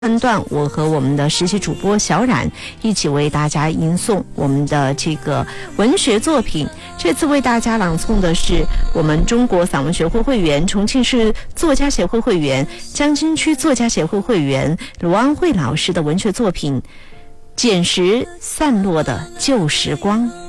分段，我和我们的实习主播小冉一起为大家吟诵我们的这个文学作品。这次为大家朗诵的是我们中国散文学会会员、重庆市作家协会会员、江津区作家协会会员卢安慧老师的文学作品《捡拾散落的旧时光》。